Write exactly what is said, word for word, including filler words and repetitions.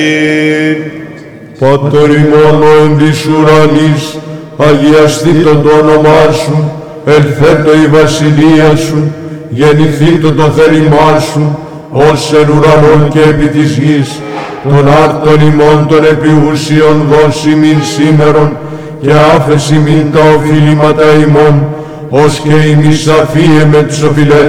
Πατέρ ημών ο εν της ουρανής, αγιαστήτω το όνομά σου, ελθέτω η βασιλεία σου, γεννηθήτω το θέλημά σου, ως εν ουρανόν και επί της γης, των άρτων ημών των επιούσιων δώσει μην σήμερον, και άφεση μην τα οφείληματα ημών, ως και ημείς αφίε με τους οφειλέτες